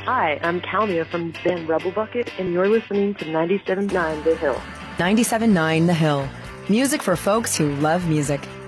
Hi, I'm Calmia from the band Rebel Bucket, and you're listening to 97.9 The Hill. 97.9 The Hill. Music for folks who love music.